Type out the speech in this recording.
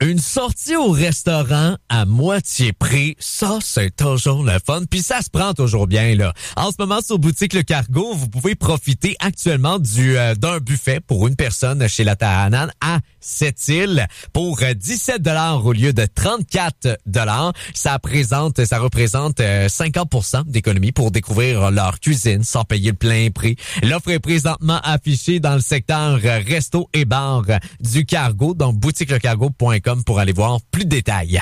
Une sortie au restaurant à moitié prix, ça, c'est toujours le fun. Puis ça se prend toujours bien, là. En ce moment, sur Boutique Le Cargo, vous pouvez profiter actuellement d'un buffet pour une personne chez la Tahanan à Sept-Îles pour 17 $ au lieu de 34 $. Ça représente 50% d'économie pour découvrir leur cuisine sans payer le plein prix. L'offre est présentement affichée dans le secteur resto et bar du Cargo, donc boutiquelecargo.com pour aller voir plus de détails.